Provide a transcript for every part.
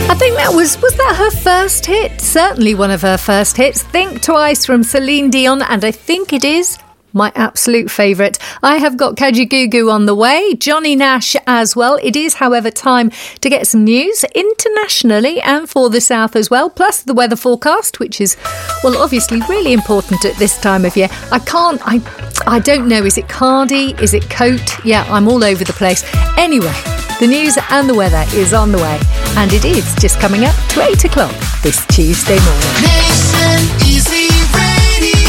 I think that was that her first hit? Certainly one of her first hits. Think Twice from Celine Dion, and I think it is my absolute favourite. I have got Kajagoogoo on the way, Johnny Nash as well. It is, however, time to get some news internationally and for the south as well, plus the weather forecast, which is, well, obviously really important at this time of year. I don't know, is it cardi, is it coat? Yeah, I'm all over the place. Anyway, the news and the weather is on the way, and it is just coming up to 8 o'clock this Tuesday morning. Nation Easy Radio.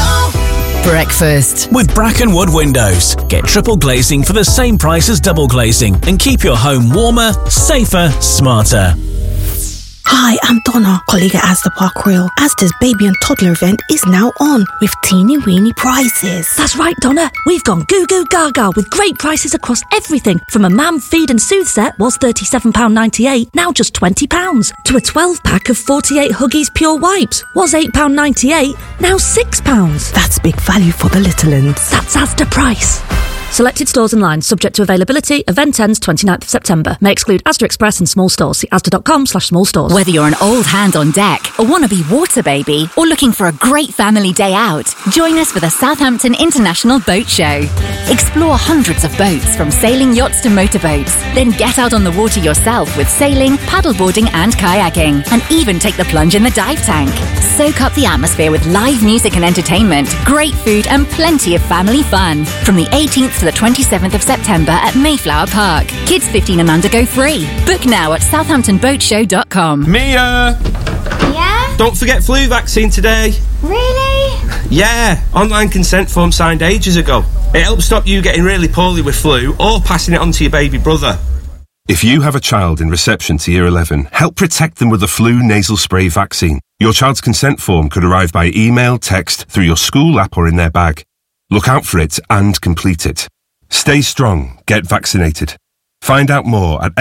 Breakfast with Brackenwood Windows. Get triple glazing for the same price as double glazing and keep your home warmer, safer, smarter. Hi, I'm Donna, colleague at Asda Park Royal. Asda's baby and toddler event is now on with teeny weeny prizes. That's right, Donna. We've gone goo goo gaga with great prices across everything. From a mam feed and soothe set was £37.98, now just £20. To a 12-pack of 48 Huggies Pure Wipes was £8.98, now £6. That's big value for the little uns. That's Asda price. Selected stores and lines, subject to availability. Event ends 29th of September. May exclude Asda Express and small stores. See asda.com/small stores. Whether you're an old hand on deck, a wannabe water baby, or looking for a great family day out, join us for the Southampton International Boat Show. Explore hundreds of boats, from sailing yachts to motorboats. Then get out on the water yourself with sailing, paddleboarding and kayaking. And even take the plunge in the dive tank. Soak up the atmosphere with live music and entertainment, great food and plenty of family fun. From the 18th to the 27th of September at Mayflower Park. Kids 15 and under go free. Book now at southamptonboatshow.com. Mia! Yeah? Don't forget flu vaccine today. Really? Yeah, online consent form signed ages ago. It helps stop you getting really poorly with flu or passing it on to your baby brother. If you have a child in reception to Year 11, help protect them with the flu nasal spray vaccine. Your child's consent form could arrive by email, text, through your school app or in their bag. Look out for it and complete it. Stay strong. Get vaccinated. Find out more at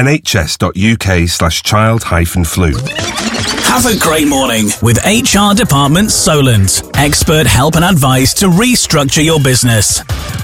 nhs.uk/child-flu. Have a great morning with HR Department Solent. Expert help and advice to restructure your business.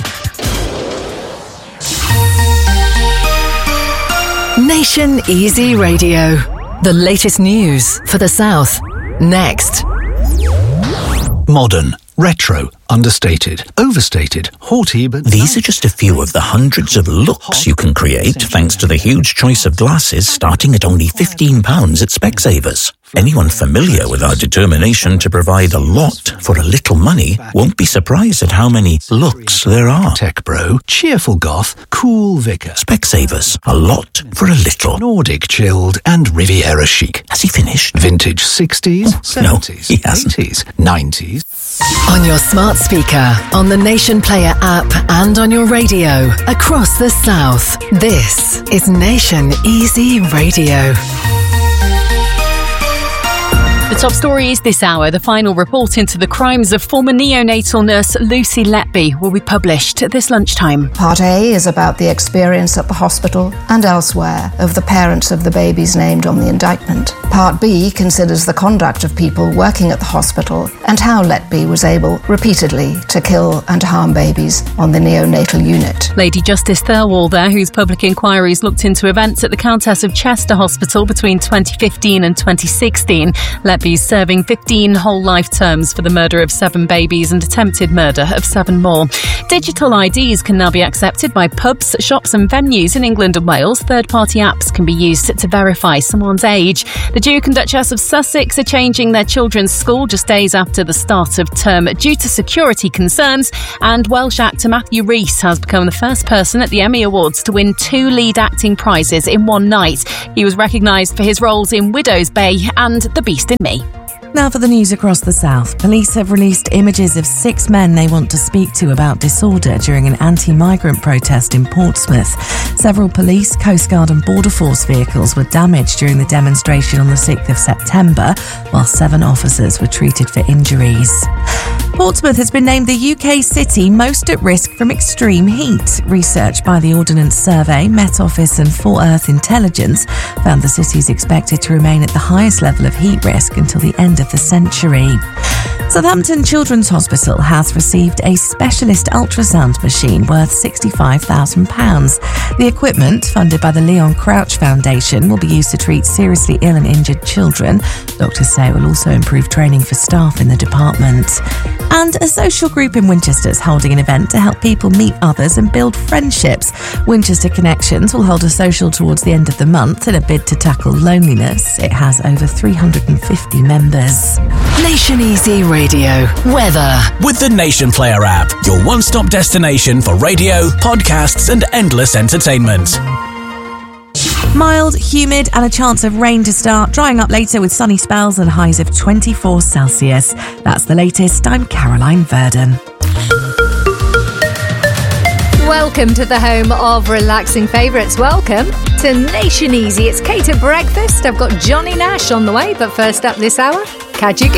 Nation Easy Radio. The latest news for the South. Next. Modern, retro, understated, overstated, haughty, but... These are just a few of the hundreds of looks you can create thanks to the huge choice of glasses starting at only £15 at Specsavers. Anyone familiar with our determination to provide a lot for a little money won't be surprised at how many looks there are. Tech bro, cheerful goth, cool vicar. Specsavers, a lot for a little. Nordic chilled and Riviera chic. Has he finished? Vintage 60s, 70s, no, he hasn't. 80s, 90s. On your smart speaker, on the Nation Player app, and on your radio across the South. This is Nation Easy Radio. The top stories this hour. The final report into the crimes of former neonatal nurse Lucy Letby will be published this lunchtime. Part A is about the experience at the hospital and elsewhere of the parents of the babies named on the indictment. Part B considers the conduct of people working at the hospital and how Letby was able repeatedly to kill and harm babies on the neonatal unit. Lady Justice Thirlwall there, whose public inquiries looked into events at the Countess of Chester Hospital between 2015 and 2016. Letby's serving 15 whole life terms for the murder of 7 babies and attempted murder of 7 more. Digital IDs can now be accepted by pubs, shops and venues in England and Wales. Third-party apps can be used to verify someone's age. The Duke and Duchess of Sussex are changing their children's school just days after the start of term due to security concerns. And Welsh actor Matthew Rhys has become the first person at the Emmy Awards to win 2 lead acting prizes in one night. He was recognised for his roles in Widow's Bay and The Beast in Me. Now for the news across the South. Police have released images of 6 men they want to speak to about disorder during an anti-migrant protest in Portsmouth. Several police, Coast Guard and Border Force vehicles were damaged during the demonstration on the 6th of September, while 7 officers were treated for injuries. Portsmouth has been named the UK city most at risk from extreme heat. Research by the Ordnance Survey, Met Office and For Earth Intelligence found the city is expected to remain at the highest level of heat risk until the end of the century. Southampton Children's Hospital has received a specialist ultrasound machine worth £65,000. The equipment, funded by the Leon Crouch Foundation, will be used to treat seriously ill and injured children. Doctors say it will also improve training for staff in the department. And a social group in Winchester is holding an event to help people meet others and build friendships. Winchester Connections will hold a social towards the end of the month in a bid to tackle loneliness. It has over 350 members. Nation Easy Radio weather with the Nation Player app, your one-stop destination for radio, podcasts and endless entertainment. Mild, humid and a chance of rain to start, drying up later with sunny spells and highs of 24 Celsius. That's the latest. I'm Caroline Verdon. Welcome to the home of relaxing favourites. Welcome to Nation Easy. It's Kate at breakfast. I've got Johnny Nash on the way, but first up this hour, Kaji